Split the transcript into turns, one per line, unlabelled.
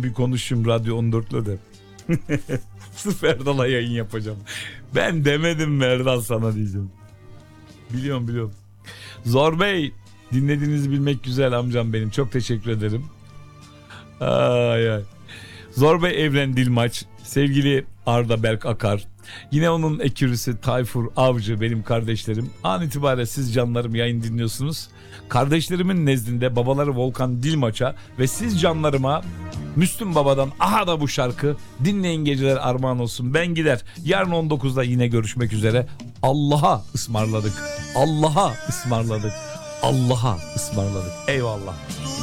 bir konuşayım Radyo 14'le de. Sırf Erdal'a yayın yapacağım. Ben demedim mi Erdal sana diyeceğim. Biliyorum. Zor Bey, dinlediğinizi bilmek güzel amcam benim. Çok teşekkür ederim. Ay. Zor Bey Evren Dilmaç, sevgili Arda Berk Akar, yine onun ekürüsü Tayfur Avcı benim kardeşlerim. An itibariyle siz canlarım yayın dinliyorsunuz. Kardeşlerimin nezdinde babaları Volkan Dilmaç'a ve siz canlarıma Müslüm Baba'dan aha da bu şarkı dinleyin, geceler armağan olsun. Ben gider. Yarın 19'da yine görüşmek üzere. Allah'a ısmarladık. Allah'a ısmarladık. Allah'a ısmarladık. Eyvallah.